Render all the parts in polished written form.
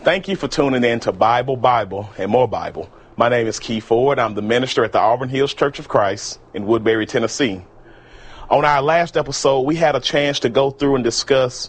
Thank you for tuning in to Bible, and more Bible. My name is Key Ford. I'm the minister at the Auburn Hills Church of Christ in Woodbury, Tennessee. On our last episode, we had a chance to go through and discuss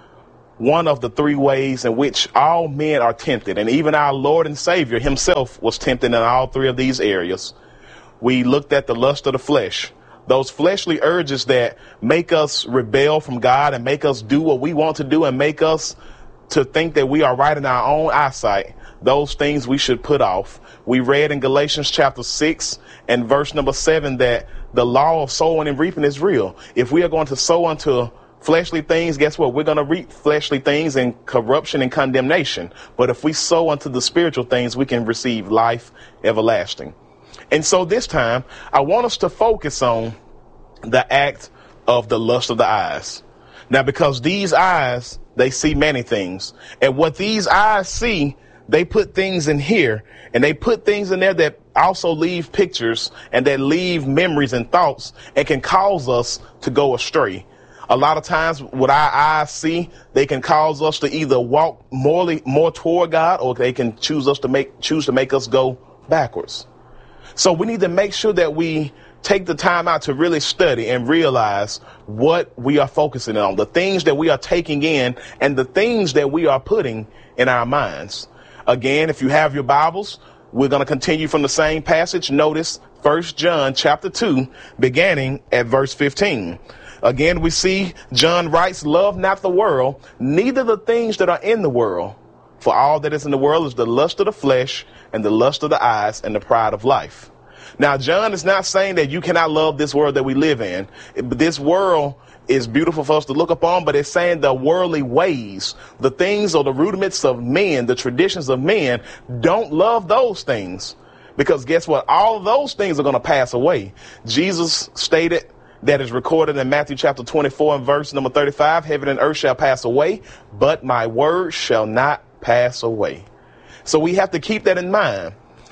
one of the three ways in which all men are tempted, and even our Lord and Savior himself was tempted in all three of these areas. We looked at the lust of the flesh, those fleshly urges that make us rebel from God and make us do what we want to do and make us to think that we are right in our own eyesight. Those things we should put off. We read in Galatians chapter 6 and verse number 7 that the law of sowing and reaping is real. If we are going to sow unto fleshly things, guess what? We're going to reap fleshly things and corruption and condemnation. But if we sow unto the spiritual things, we can receive life everlasting. And so this time, I want us to focus on the act of the lust of the eyes. Now, because these eyes, they see many things. And what these eyes see, they put things in here, and they put things in there that also leave pictures and that leave memories and thoughts and can cause us to go astray. A lot of times what our eyes see, they can cause us to either walk more toward God, or they can choose to make us go backwards. So we need to make sure that we take the time out to really study and realize what we are focusing on, the things that we are taking in, and the things that we are putting in our minds. Again, if you have your Bibles, we're going to continue from the same passage. Notice 1 John chapter 2, beginning at verse 15. Again, we see John writes, "Love not the world, neither the things that are in the world. For all that is in the world is the lust of the flesh and the lust of the eyes and the pride of life." Now, John is not saying that you cannot love this world that we live in. This world is beautiful for us to look upon, but it's saying the worldly ways, the things or the rudiments of men, the traditions of men, don't love those things. Because guess what? All of those things are going to pass away. Jesus stated, that is recorded in Matthew chapter 24 and verse number 35, "Heaven and earth shall pass away, but my word shall not pass away." So we have to keep that in mind.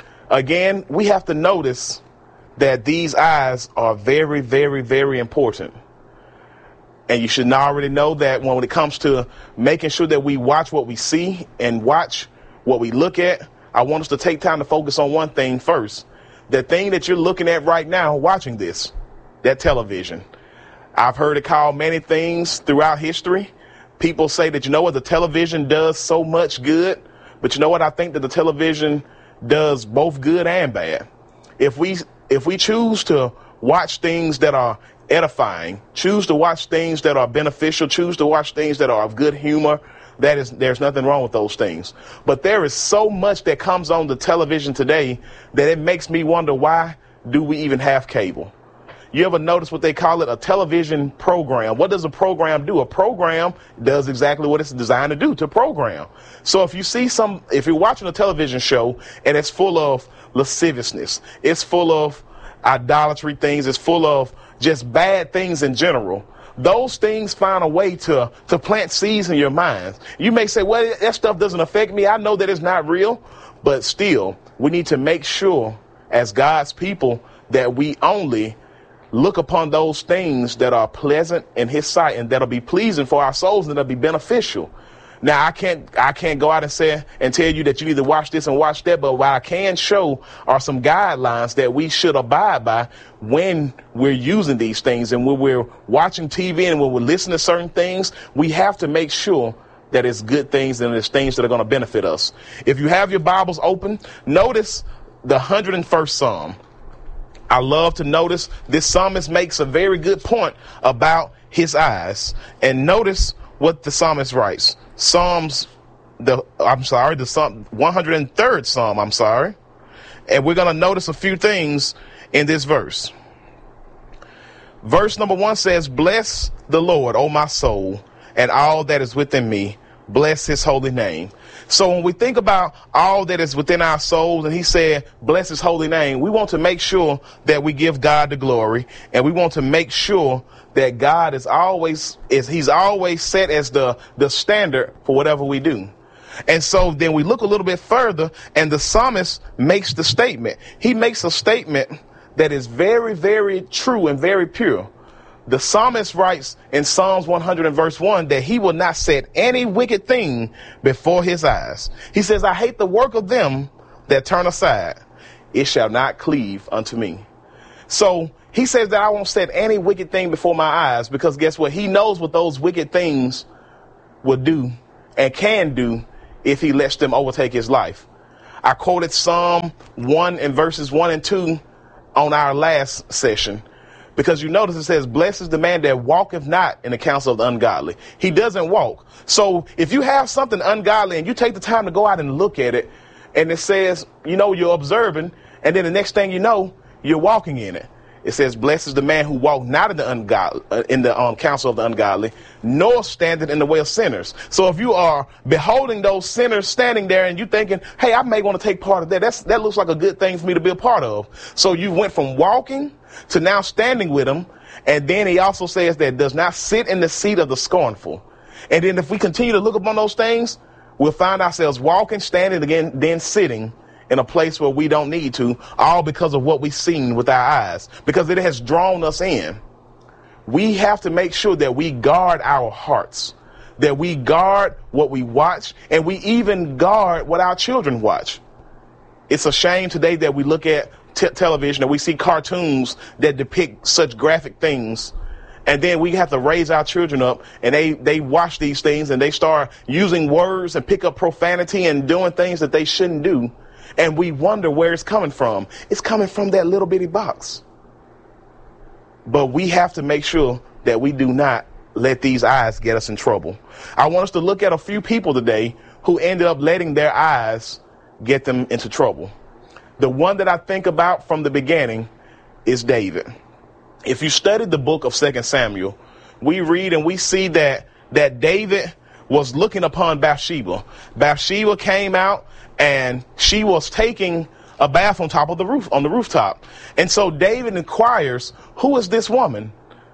Again, we have to notice that these eyes are very, very, very important. And you should already know that when it comes to making sure that we watch what we see and watch what we look at, I want us to take time to focus on one thing first. The thing that you're looking at right now, watching this, that television. I've heard it called many things throughout history. People say that, you know what, the television does so much good. But you know what, I think that the television does both good and bad. If we choose to watch things that are edifying, choose to watch things that are beneficial, choose to watch things that are of good humor, there's nothing wrong with those things. But there is so much that comes on the television today that it makes me wonder, why do we even have cable? You ever notice what they call it, a television program? What does a program do? A program does exactly what it's designed to do, to program. So if you're watching a television show and it's full of lasciviousness, it's full of idolatry things, it's full of just bad things in general, those things find a way to plant seeds in your mind. You may say, well, that stuff doesn't affect me. I know that it's not real, but still, we need to make sure as God's people that we only look upon those things that are pleasant in his sight and that'll be pleasing for our souls and that'll be beneficial. Now, I can't go out and say and tell you that you need to watch this and watch that, but what I can show are some guidelines that we should abide by when we're using these things. And when we're watching TV and when we're listening to certain things, we have to make sure that it's good things and it's things that are going to benefit us. If you have your Bibles open, notice the 101st Psalm. I love to notice this psalmist makes a very good point about his eyes. And notice what the psalmist writes. The 103rd Psalm, And we're going to notice a few things in this verse. Verse number 1 says, "Bless the Lord, O my soul, and all that is within me. Bless his holy name." So when we think about all that is within our souls, and he said, bless his holy name, we want to make sure that we give God the glory. And we want to make sure that God he's always set as the standard for whatever we do. And so then we look a little bit further, and the psalmist makes the statement. He makes a statement that is very, very true and very pure. The psalmist writes in Psalms 100 and verse 1 that he will not set any wicked thing before his eyes. He says, I hate the work of them that turn aside. It shall not cleave unto me. So he says that I won't set any wicked thing before my eyes, because guess what? He knows what those wicked things will do and can do if he lets them overtake his life. I quoted Psalm 1 and verses 1 and 2 on our last session, because you notice it says, blessed is the man that walketh not in the counsel of the ungodly. He doesn't walk. So if you have something ungodly and you take the time to go out and look at it, and it says, you're observing, and then the next thing you know, you're walking in it. It says, blessed is the man who walk not in the ungodly, in the counsel of the ungodly, nor standeth in the way of sinners. So if you are beholding those sinners standing there and you thinking, hey, I may want to take part of that. That looks like a good thing for me to be a part of. So you went from walking to now standing with him. And then he also says that does not sit in the seat of the scornful. And then if we continue to look upon those things, we'll find ourselves walking, standing again, then sitting in a place where we don't need to, all because of what we've seen with our eyes, because it has drawn us in. We have to make sure that we guard our hearts, that we guard what we watch, and we even guard what our children watch. It's a shame today that we look at television and we see cartoons that depict such graphic things, and then we have to raise our children up and they watch these things and they start using words and pick up profanity and doing things that they shouldn't do. And we wonder where it's coming from. It's coming from that little bitty box. But we have to make sure that we do not let these eyes get us in trouble. I want us to look at a few people today who ended up letting their eyes get them into trouble. The one that I think about from the beginning is David. If you studied the book of 2 Samuel, we read and we see that David was looking upon Bathsheba. Bathsheba came out and she was taking a bath on the rooftop. And so David inquires, who is this woman?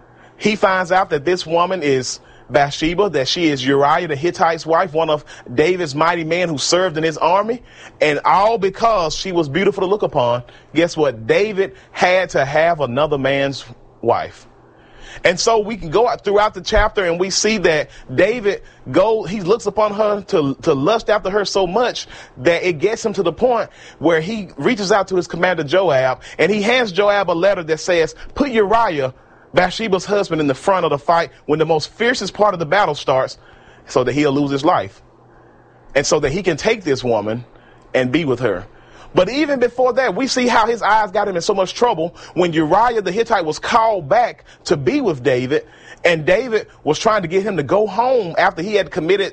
He finds out that this woman is Bathsheba, that she is Uriah the Hittite's wife, one of David's mighty men who served in his army. And all because she was beautiful to look upon. Guess what? David had to have another man's wife. And so we can go out throughout the chapter and we see that David he looks upon her to lust after her so much that it gets him to the point where he reaches out to his commander Joab and he hands Joab a letter that says, put Uriah, Bathsheba's husband, in the front of the fight when the most fiercest part of the battle starts, so that he'll lose his life. And so that he can take this woman and be with her. But even before that, we see how his eyes got him in so much trouble when Uriah the Hittite was called back to be with David, and David was trying to get him to go home after he had committed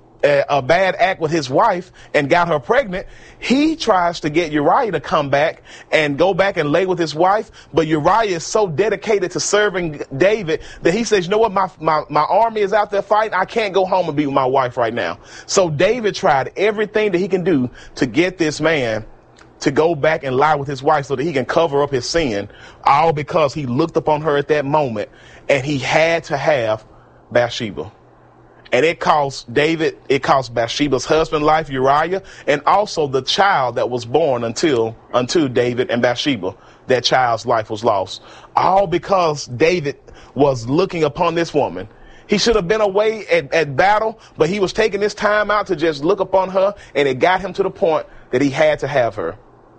a bad act with his wife and got her pregnant. He tries to get Uriah to come back and go back and lay with his wife. But Uriah is so dedicated to serving David that he says, you know what, my army is out there fighting. I can't go home and be with my wife right now. So David tried everything that he can do to get this man to go back and lie with his wife so that he can cover up his sin, all because he looked upon her at that moment and he had to have Bathsheba. And it cost Bathsheba's husband life, Uriah, and also the child that was born unto David and Bathsheba. That child's life was lost. All because David was looking upon this woman. He should have been away at battle, but he was taking this time out to just look upon her, and it got him to the point that he had to have her.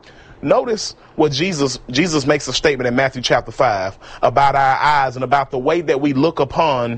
Notice what Jesus makes a statement in Matthew chapter 5 about our eyes and about the way that we look upon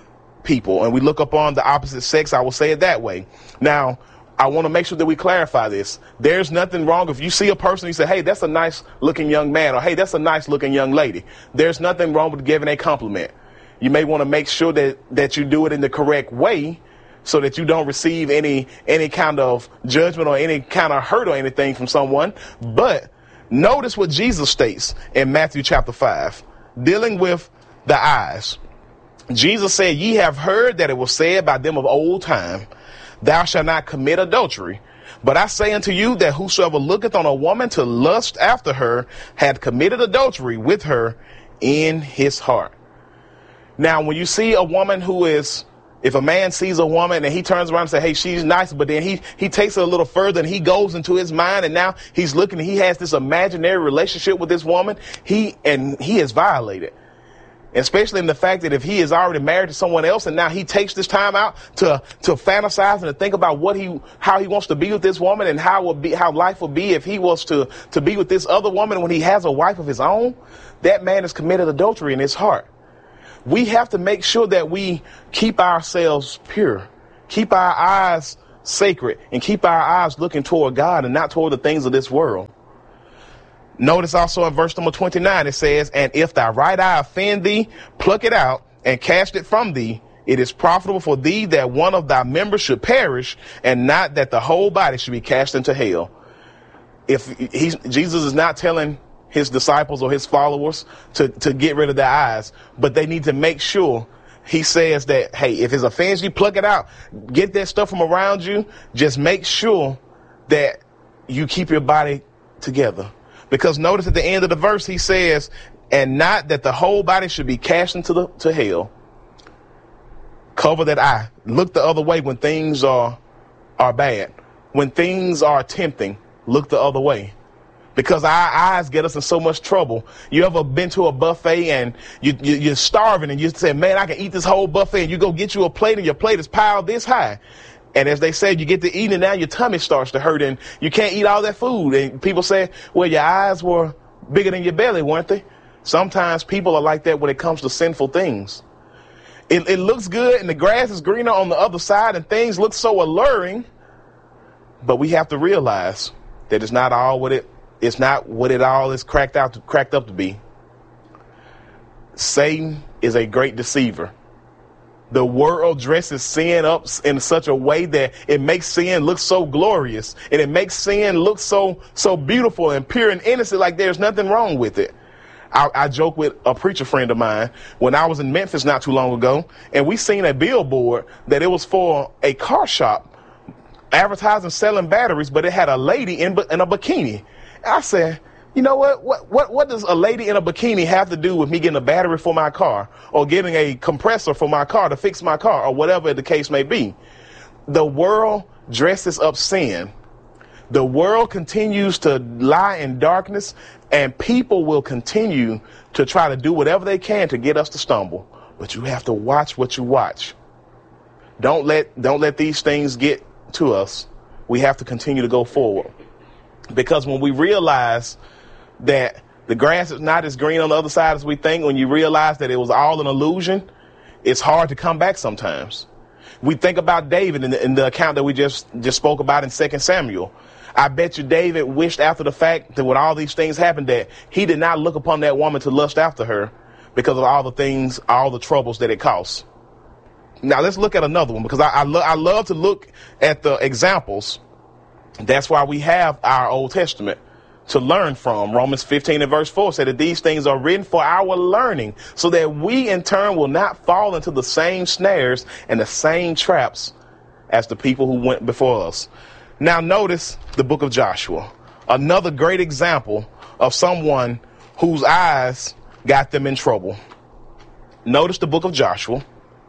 people and we look upon the opposite sex. I will say it that way. Now, I want to make sure that we clarify this. There's nothing wrong if you see a person, you say, hey, that's a nice looking young man, or hey, that's a nice looking young lady. There's nothing wrong with giving a compliment. You may want to make sure that you do it in the correct way so that you don't receive any kind of judgment or any kind of hurt or anything from someone. But notice what Jesus states in Matthew chapter 5, dealing with the eyes. Jesus said, ye have heard that it was said by them of old time, thou shalt not commit adultery. But I say unto you that whosoever looketh on a woman to lust after her hath committed adultery with her in his heart. Now, when you see a woman if a man sees a woman and he turns around and says, hey, she's nice, but then he takes it a little further and he goes into his mind and now he's looking, he has this imaginary relationship with this woman, he has violated. Especially in the fact that if he is already married to someone else and now he takes this time out to fantasize and to think about how he wants to be with this woman and how life would be if he was to be with this other woman when he has a wife of his own, that man has committed adultery in his heart. We have to make sure that we keep ourselves pure, keep our eyes sacred, and keep our eyes looking toward God and not toward the things of this world. Notice also in verse number 29, it says, and if thy right eye offend thee, pluck it out and cast it from thee. It is profitable for thee that one of thy members should perish, and not that the whole body should be cast into hell. Jesus is not telling his disciples or his followers to get rid of their eyes, but they need to make sure. He says that, hey, if it offends you, pluck it out. Get that stuff from around you. Just make sure that you keep your body together. Because notice at the end of the verse, he says, and not that the whole body should be cast into to hell. Cover that eye. Look the other way when things are bad. When things are tempting, look the other way. Because our eyes get us in so much trouble. You ever been to a buffet and you're starving and you say, man, I can eat this whole buffet, and you go get you a plate and your plate is piled this high. And as they said, you get to eating and now your tummy starts to hurt and you can't eat all that food. And people say, well, your eyes were bigger than your belly, weren't they? Sometimes people are like that when it comes to sinful things. It looks good and the grass is greener on the other side and things look so alluring. But we have to realize that it's not what it all is cracked up to be. Satan is a great deceiver. The world dresses sin up in such a way that it makes sin look so glorious and it makes sin look so beautiful and pure and innocent, like there's nothing wrong with it. I joke with a preacher friend of mine when I was in Memphis not too long ago, and we seen a billboard that it was for a car shop advertising selling batteries, but it had a lady in a bikini. I said, you know what does a lady in a bikini have to do with me getting a battery for my car or getting a compressor for my car to fix my car or whatever the case may be? The world dresses up sin. The world continues to lie in darkness, and people will continue to try to do whatever they can to get us to stumble. But you have to watch what you watch. Don't let these things get to us. We have to continue to go forward. Because when we realize that the grass is not as green on the other side as we think, when you realize that it was all an illusion, it's hard to come back sometimes. We think about David in the account that we just spoke about in 2 Samuel. I bet you David wished after the fact that when all these things happened that he did not look upon that woman to lust after her because of all the troubles that it caused. Now let's look at another one, because I love to look at the examples. That's why we have our Old Testament to learn from. Romans 15 and verse 4 said that these things are written for our learning, so that we in turn will not fall into the same snares and the same traps as the people who went before us. Now notice the book of Joshua, another great example of someone whose eyes got them in trouble. Notice the book of Joshua,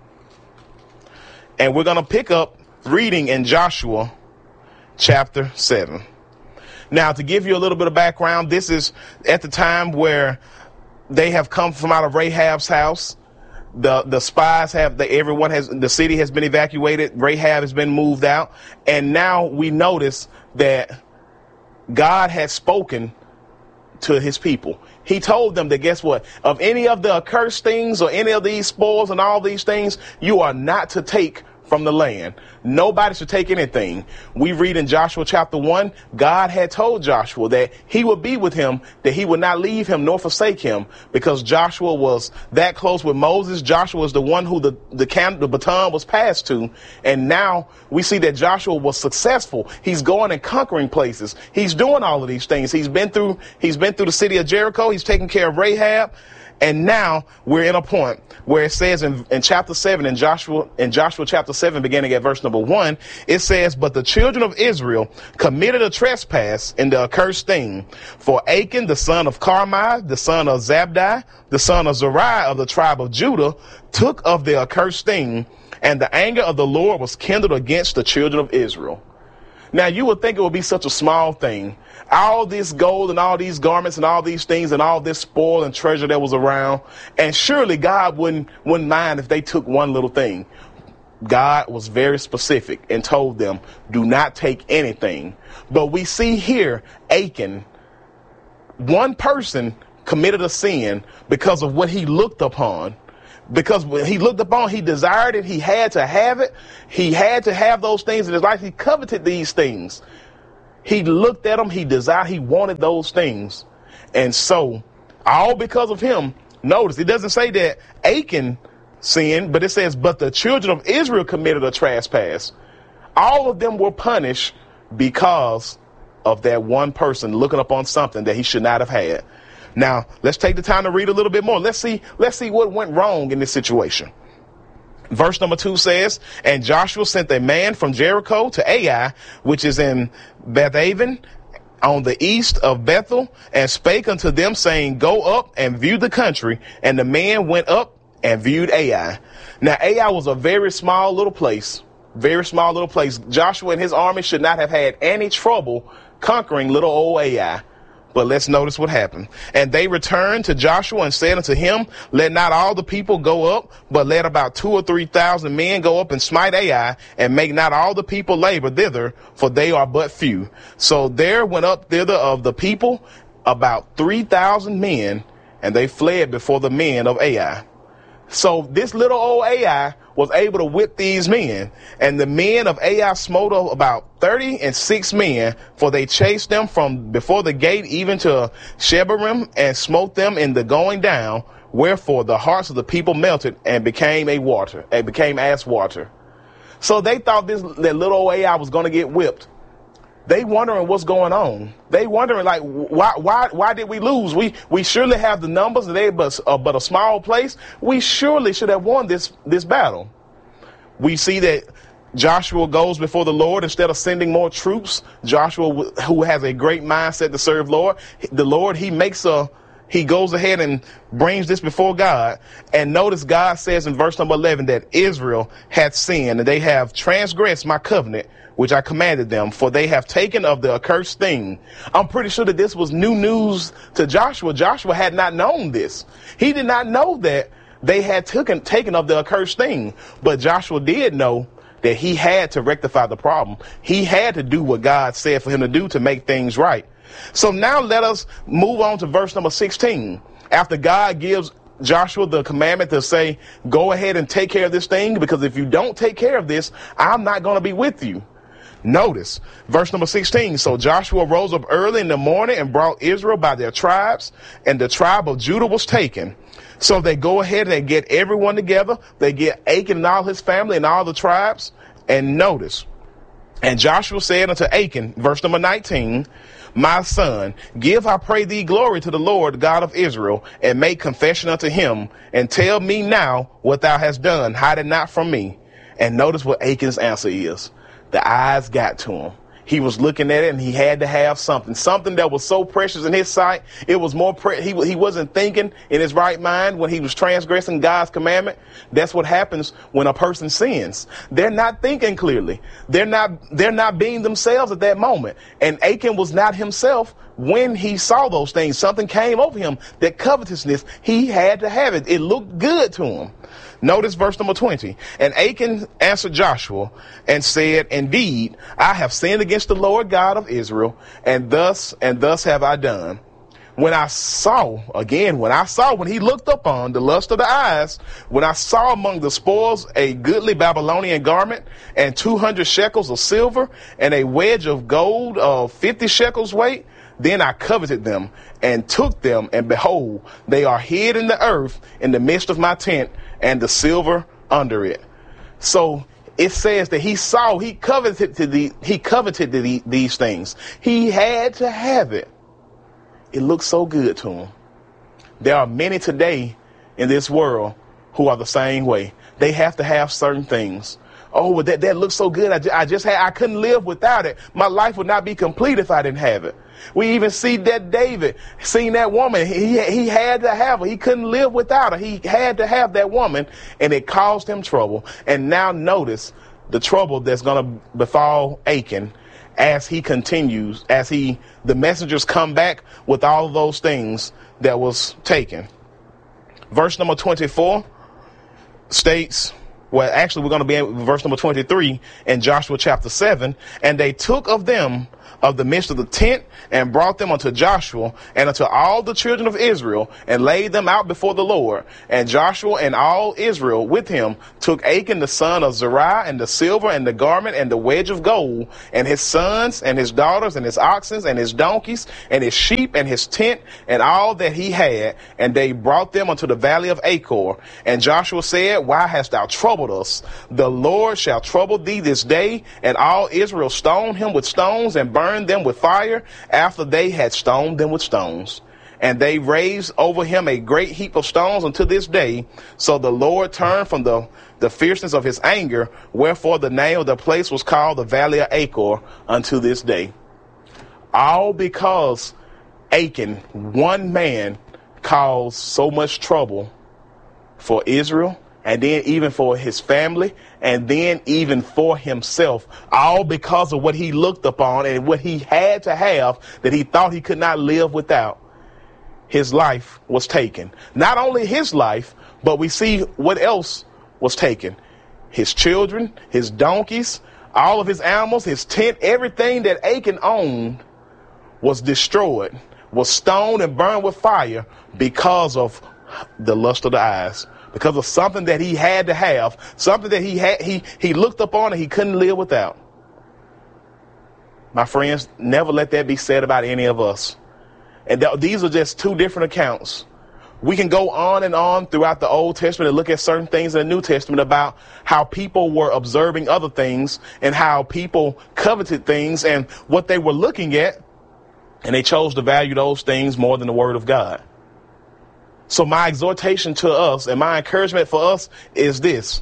and we're going to pick up reading in Joshua chapter 7. Now, to give you a little bit of background, this is at the time where they have come from out of Rahab's house. The spies the city has been evacuated. Rahab has been moved out. And now we notice that God has spoken to his people. He told them that, guess what? Of any of the accursed things or any of these spoils and all these things, you are not to take from the land. Nobody should take anything. We read in Joshua chapter 1, God had told Joshua that he would be with him, that he would not leave him nor forsake him, because Joshua was that close with Moses. Joshua was the one who the baton was passed to. And now we see that Joshua was successful. He's going and conquering places. He's doing all of these things. He's been through the city of Jericho. He's taking care of Rahab. And now we're in a point where it says in chapter 7, in Joshua chapter 7, beginning at verse number 1, it says, but the children of Israel committed a trespass in the accursed thing. For Achan, the son of Carmi, the son of Zabdi, the son of Zariah of the tribe of Judah, took of the accursed thing, and the anger of the Lord was kindled against the children of Israel. Now, you would think it would be such a small thing. All this gold and all these garments and all these things and all this spoil and treasure that was around. And surely God wouldn't mind if they took one little thing. God was very specific and told them, do not take anything. But we see here Achan, one person committed a sin because of what he looked upon. Because when he looked upon, he desired it. He had to have it. He had to have those things in his life. He coveted these things. He looked at them. He desired. He wanted those things. And so, all because of him, notice, it doesn't say that Achan sinned, but it says, but the children of Israel committed a trespass. All of them were punished because of that one person looking upon something that he should not have had. Now, let's take the time to read a little bit more. Let's see what went wrong in this situation. Verse number 2 says, and Joshua sent a man from Jericho to Ai, which is in Bethaven, on the east of Bethel, and spake unto them, saying, go up and view the country. And the man went up and viewed Ai. Now, Ai was a very small little place. Very small little place. Joshua and his army should not have had any trouble conquering little old Ai. But let's notice what happened. And they returned to Joshua and said unto him, let not all the people go up, but let about 2,000 or 3,000 men go up and smite Ai, and make not all the people labor thither, for they are but few. So there went up thither of the people about 3,000 men, and they fled before the men of Ai. So this little old Ai was able to whip these men, and the men of Ai smote about 36 men, for they chased them from before the gate even to Shebarim, and smote them in the going down. Wherefore the hearts of the people melted and became as water. So they thought that little old Ai was going to get whipped. They wondering what's going on. They wondering, like, why did we lose? We surely have the numbers, but a small place. We surely should have won this battle. We see that Joshua goes before the Lord instead of sending more troops. Joshua, who has a great mindset to serve the Lord, he goes ahead and brings this before God. And notice God says in verse number 11 that Israel had sinned, and they have transgressed my covenant, which I commanded them, for they have taken of the accursed thing. I'm pretty sure that this was new news to Joshua. Joshua had not known this. He did not know that they had taken of the accursed thing. But Joshua did know that he had to rectify the problem. He had to do what God said for him to do to make things right. So now let us move on to verse number 16. After God gives Joshua the commandment to say, go ahead and take care of this thing, because if you don't take care of this, I'm not going to be with you. Notice verse number 16. So Joshua rose up early in the morning and brought Israel by their tribes, and the tribe of Judah was taken. So they go ahead and get everyone together. They get Achan and all his family and all the tribes. And notice, and Joshua said unto Achan, verse number 19, my son, give, I pray thee, glory to the Lord God of Israel, and make confession unto him, and tell me now what thou hast done. Hide it not from me. And notice what Achan's answer is. The eyes got to him. He was looking at it, and he had to have something that was so precious in his sight. It was more he wasn't thinking in his right mind when he was transgressing God's commandment. That's what happens when a person sins. They're not thinking clearly. They're not being themselves at that moment. And Achan was not himself when he saw those things. Something came over him, that covetousness. He had to have it. It looked good to him. Notice verse number 20. And Achan answered Joshua and said, indeed, I have sinned against the Lord God of Israel, and thus have I done. When he looked upon the lust of the eyes, when I saw among the spoils a goodly Babylonian garment, and 200 shekels of silver, and a wedge of gold of 50 shekels weight, then I coveted them and took them, and behold, they are hid in the earth in the midst of my tent, and the silver under it. So it says that he coveted these things. He had to have it. It looks so good to him. There are many today in this world who are the same way. They have to have certain things. Oh, that looks so good. I couldn't live without it. My life would not be complete if I didn't have it. We even see that David, seeing that woman, he had to have her. He couldn't live without her. He had to have that woman, and it caused him trouble. And now notice the trouble that's going to befall Achan as he continues, the messengers come back with all of those things that was taken. Verse number 24 states, well, actually, we're going to be in verse number 23 in Joshua chapter 7. And they took of them of the midst of the tent and brought them unto Joshua and unto all the children of Israel and laid them out before the Lord. And Joshua and all Israel with him took Achan the son of Zerah and the silver and the garment and the wedge of gold and his sons and his daughters and his oxen and his donkeys and his sheep and his tent and all that he had. And they brought them unto the valley of Achor. And Joshua said, why hast thou troubled us? The Lord shall trouble thee this day. And all Israel stoned him with stones and burned them with fire after they had stoned them with stones. And they raised over him a great heap of stones unto this day. So the Lord turned from the fierceness of his anger, wherefore the name of the place was called the Valley of Achor unto this day. All because Achan, one man, caused so much trouble for Israel, and then even for his family, and then even for himself, all because of what he looked upon and what he had to have that he thought he could not live without. His life was taken. Not only his life, but we see what else was taken. His children, his donkeys, all of his animals, his tent, everything that Achan owned was destroyed, was stoned and burned with fire because of the lust of the eyes. Because of something that he had to have, something that he looked upon and he couldn't live without. My friends, never let that be said about any of us. And these are just two different accounts. We can go on and on throughout the Old Testament and look at certain things in the New Testament about how people were observing other things and how people coveted things and what they were looking at, and they chose to value those things more than the Word of God. So my exhortation to us and my encouragement for us is this: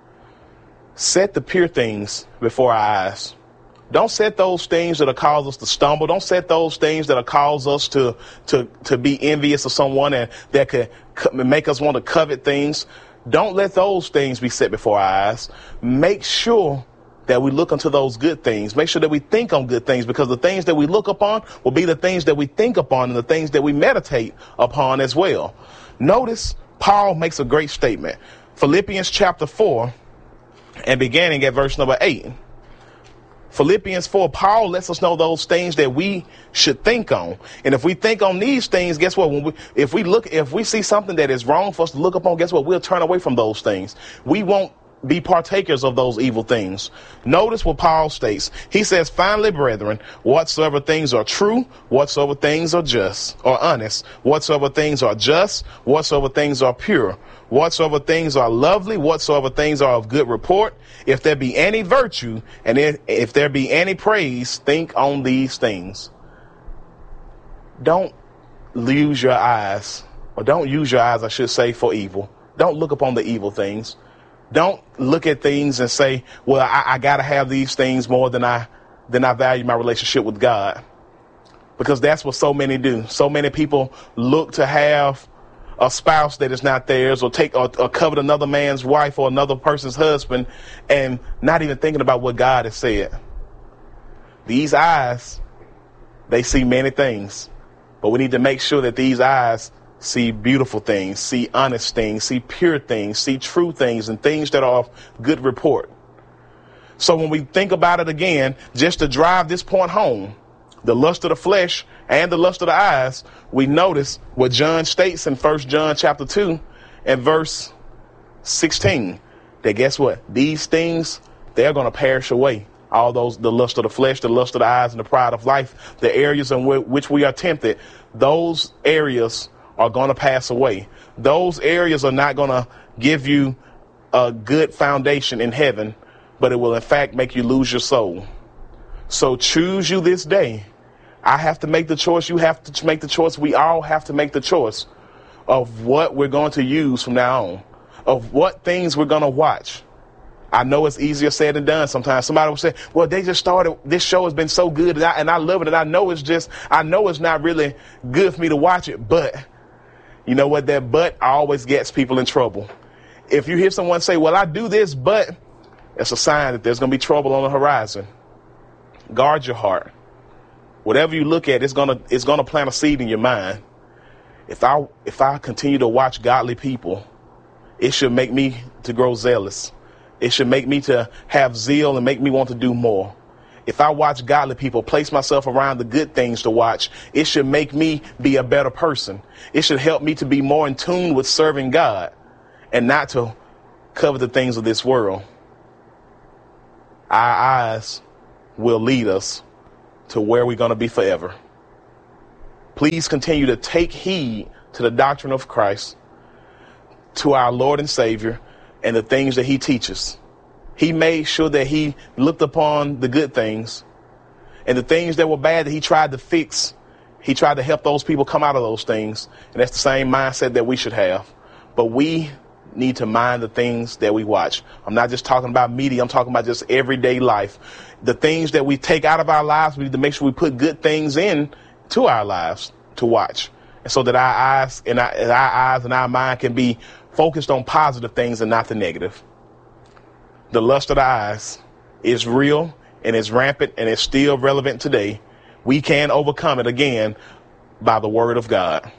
set the pure things before our eyes. Don't set those things that'll cause us to stumble. Don't set those things that'll cause us to be envious of someone and that could make us want to covet things. Don't let those things be set before our eyes. Make sure that we look unto those good things. Make sure that we think on good things, because the things that we look upon will be the things that we think upon and the things that we meditate upon as well. Notice Paul makes a great statement. Philippians chapter 4 and beginning at verse number 8. Philippians 4, Paul lets us know those things that we should think on. And if we think on these things, guess what? If we see something that is wrong for us to look upon, guess what? We'll turn away from those things. We won't be partakers of those evil things. Notice what Paul states. He says, finally, brethren, whatsoever things are true, whatsoever things are just or honest, whatsoever things are just, whatsoever things are pure, whatsoever things are lovely, whatsoever things are of good report, if there be any virtue and if there be any praise, think on these things. Don't use your eyes, or don't use your eyes, I should say, for evil. Don't look upon the evil things. Don't look at things and say, well, I got to have these things more than I value my relationship with God. Because that's what so many do. So many people look to have a spouse that is not theirs, or covet another man's wife or another person's husband, and not even thinking about what God has said. These eyes, they see many things, but we need to make sure that these eyes see beautiful things, see honest things, see pure things, see true things, and things that are of good report. So when we think about it again, just to drive this point home, the lust of the flesh and the lust of the eyes, we notice what John states in 1 John chapter 2 and verse 16, that guess what? These things, they're going to perish away. All those, the lust of the flesh, the lust of the eyes, and the pride of life, the areas in which we are tempted, those areas are going to pass away. Those areas are not going to give you a good foundation in heaven, but it will in fact make you lose your soul. So choose you this day. I have to make the choice. You have to make the choice. We all have to make the choice of what we're going to use from now on, of what things we're going to watch. I know it's easier said than done sometimes. Somebody will say, well, they just started, this show has been so good and I love it. And I know it's not really good for me to watch it, but you know what? That but always gets people in trouble. If you hear someone say, well, I do this, but it's a sign that there's going to be trouble on the horizon. guard your heart. Whatever you look at, it's gonna plant a seed in your mind. If I continue to watch godly people, it should make me to grow zealous. It should make me to have zeal and make me want to do more. If I watch godly people, place myself around the good things to watch, it should make me be a better person. It should help me to be more in tune with serving God and not to cover the things of this world. Our eyes will lead us to where we're going to be forever. Please continue to take heed to the doctrine of Christ, to our Lord and Savior, and the things that he teaches. He made sure that he looked upon the good things, and the things that were bad that he tried to fix. He tried to help those people come out of those things. And that's the same mindset that we should have. But we need to mind the things that we watch. I'm not just talking about media. I'm talking about just everyday life. The things that we take out of our lives, we need to make sure we put good things in to our lives to watch. And so that our eyes and our mind can be focused on positive things and not the negative. The lust of the eyes is real and it's rampant and it's still relevant today. We can overcome it again by the word of God.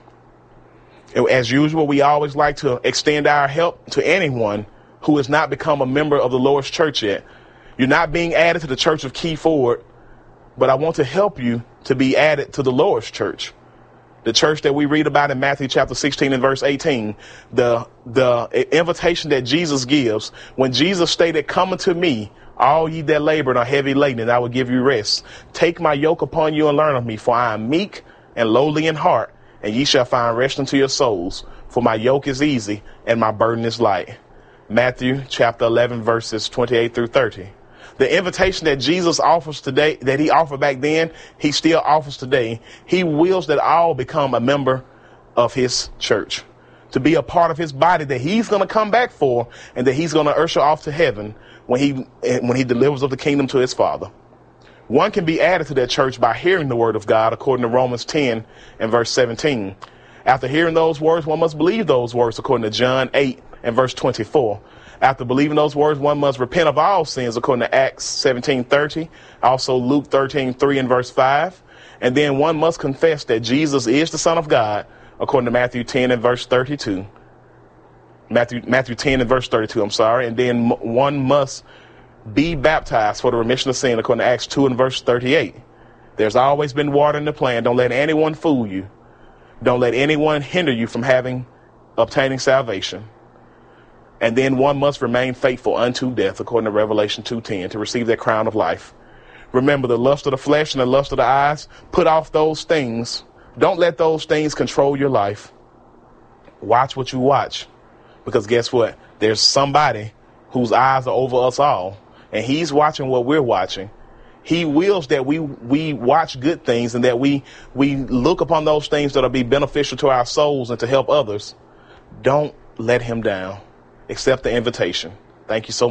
As usual, we always like to extend our help to anyone who has not become a member of the Lord's church yet. You're not being added to the Church of Key Forward, but I want to help you to be added to the Lord's church. The church that we read about in Matthew chapter 16 and verse 18, the invitation that Jesus gives when Jesus stated, "Come unto me, all ye that labor and are heavy laden, and I will give you rest. Take my yoke upon you and learn of me, for I am meek and lowly in heart, and ye shall find rest unto your souls. For my yoke is easy and my burden is light." Matthew chapter 11 verses 28 through 30. The invitation that Jesus offers today, that he offered back then, he still offers today. He wills that all become a member of his church, to be a part of his body that he's going to come back for, and that he's going to usher off to heaven when he delivers of the kingdom to his Father. One can be added to that church by hearing the word of God, according to Romans 10 and verse 17. After hearing those words, one must believe those words, according to John 8 and verse 24. After believing those words, one must repent of all sins, according to Acts 17:30, also Luke 13:3 and verse 5. And then one must confess that Jesus is the Son of God, according to Matthew 10 and verse 32. Matthew 10 and verse 32, And then one must be baptized for the remission of sin, according to Acts 2 and verse 38. There's always been water in the plan. Don't let anyone fool you. Don't let anyone hinder you from obtaining salvation. And then one must remain faithful unto death, according to Revelation 2:10, to receive that crown of life. Remember, the lust of the flesh and the lust of the eyes, put off those things. Don't let those things control your life. Watch what you watch, because guess what? There's somebody whose eyes are over us all, and he's watching what we're watching. He wills that we watch good things and that we look upon those things that'll be beneficial to our souls and to help others. Don't let him down. Accept the invitation. Thank you so much.